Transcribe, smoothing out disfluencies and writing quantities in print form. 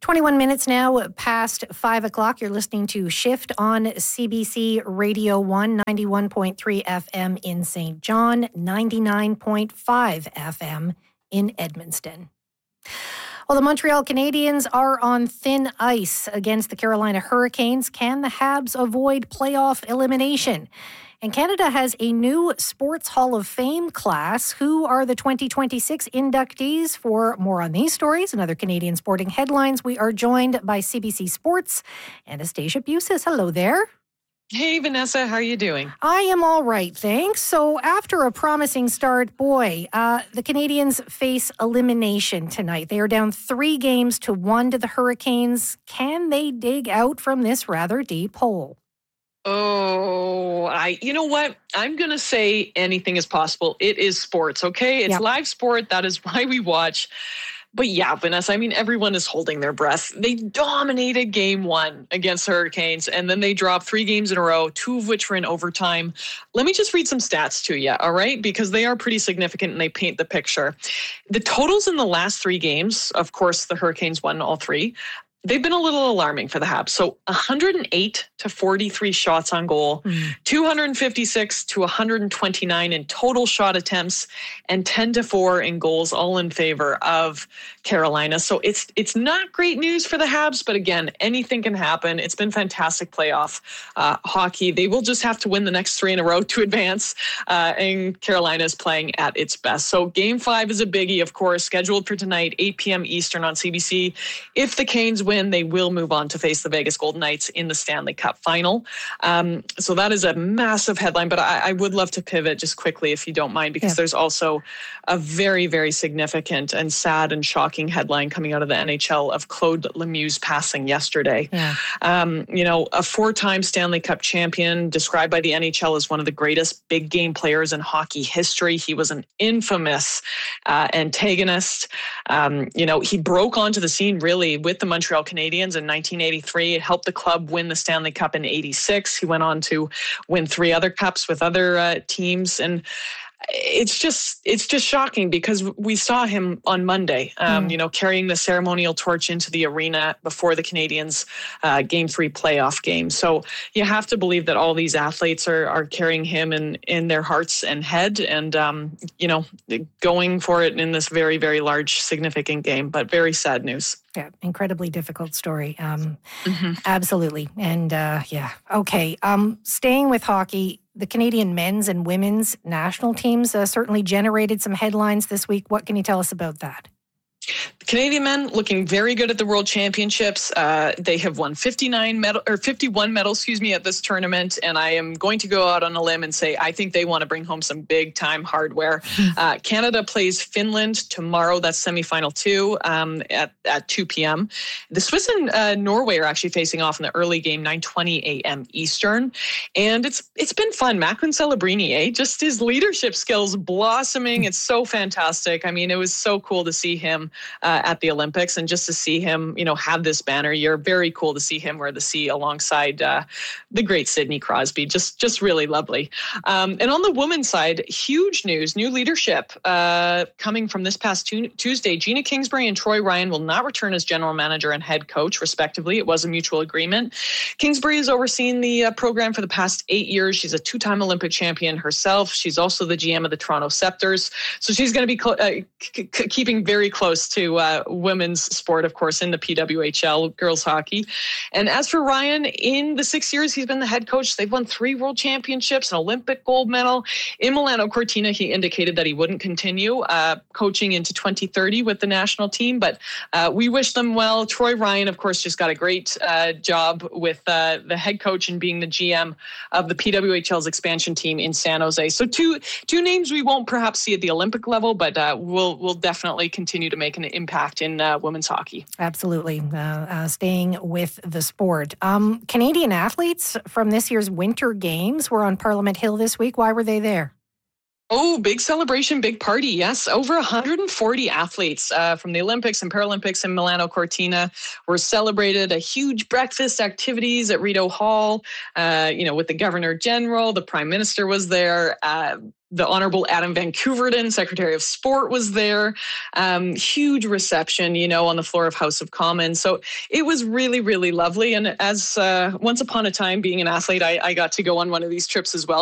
21 minutes now past 5 o'clock. You're listening to Shift on CBC Radio 1, 91.3 FM in St. John, 99.5 FM in Edmundston. Well, the Montreal Canadiens are on thin ice against the Carolina Hurricanes. Can the Habs avoid playoff elimination? And Canada has a new Sports Hall of Fame class. Who are the 2026 inductees? For more on these stories and other Canadian sporting headlines, we are joined by CBC Sports Anastasia Busis. Hello there. Hey, Vanessa, how are you doing? I am all right, thanks. So after a promising start, the Canadiens face elimination tonight. They are down 3-1 to the Hurricanes. Can they dig out from this rather deep hole? You know what? I'm going to say anything is possible. It is sports, okay? It's live sport. That is why we watch. But yeah, Vanessa, I mean, everyone is holding their breath. They dominated game 1 against the Hurricanes, and then they dropped 3 games in a row, 2 of which were in overtime. Let me just read some stats to you, all right? Because they are pretty significant and they paint the picture. The totals in the last 3 games, of course, the Hurricanes won all 3. They've been a little alarming for the Habs. So 108 to 43 shots on goal, 256 to 129 in total shot attempts, and 10 to 4 in goals, all in favor of Carolina. So it's not great news for the Habs, but again, anything can happen. It's been fantastic playoff hockey. They will just have to win the next 3 in a row to advance, and Carolina is playing at its best. So game 5 is a biggie, of course, scheduled for tonight, 8 p.m. Eastern on CBC. If the Canes win, they will move on to face the Vegas Golden Knights in the Stanley Cup final. So that is a massive headline, but I would love to pivot just quickly, if you don't mind, because there's also a very, very significant and sad and shocking headline coming out of the NHL of Claude Lemieux's passing yesterday. A 4-time Stanley Cup champion, described by the NHL as one of the greatest big game players in hockey history. He was an infamous antagonist. He broke onto the scene really with the Montreal Canadiens in 1983. It helped the club win the Stanley Cup in 86. He went on to win 3 other cups with other teams. And it's just shocking because we saw him on Monday, carrying the ceremonial torch into the arena before the Canadiens' Game 3 playoff game. So you have to believe that all these athletes are carrying him in their hearts and head and, going for it in this very, very large, significant game, but very sad news. Yeah, incredibly difficult story. Absolutely. And okay. Staying with hockey, the Canadian men's and women's national teams certainly generated some headlines this week. What can you tell us about that? The Canadian men looking very good at the World Championships. They have won 51 medals, at this tournament. And I am going to go out on a limb and say I think they want to bring home some big time hardware. Canada plays Finland tomorrow. That's semifinal 2 at 2 p.m. The Swiss and Norway are actually facing off in the early game, 9:20 a.m. Eastern. And it's been fun. Macklin Celebrini, just his leadership skills blossoming. It's so fantastic. I mean, it was so cool to see him at the Olympics and just to see him, have this banner year. Very cool to see him wear the C alongside the great Sidney Crosby. Just really lovely. And on the women's side, huge news, new leadership coming from this past Tuesday. Gina Kingsbury and Troy Ryan will not return as general manager and head coach, respectively. It was a mutual agreement. Kingsbury has overseen the program for the past 8 years. She's a 2-time Olympic champion herself. She's also the GM of the Toronto Scepters. So she's going to be keeping very close to women's sport, of course, in the PWHL, girls hockey. And as for Ryan, in the 6 years he's been the head coach, they've won 3 world championships, an Olympic gold medal. In Milano Cortina, he indicated that he wouldn't continue coaching into 2030 with the national team, but we wish them well. Troy Ryan, of course, just got a great job with the head coach and being the GM of the PWHL's expansion team in San Jose. So two names we won't perhaps see at the Olympic level, but we'll definitely continue to make an impact in women's hockey. Absolutely. Staying with the sport. Canadian athletes from this year's Winter Games were on Parliament Hill this week. Why were they there? Oh, big celebration, big party. Yes. Over 140 athletes from the Olympics and Paralympics in Milano Cortina were celebrated. A huge breakfast activities at Rideau Hall, with the Governor General, the Prime Minister was there. the Honorable Adam Van Couverden, Secretary of Sport, was there. Huge reception, on the floor of House of Commons. So it was really, really lovely. And as once upon a time, being an athlete, I got to go on one of these trips as well.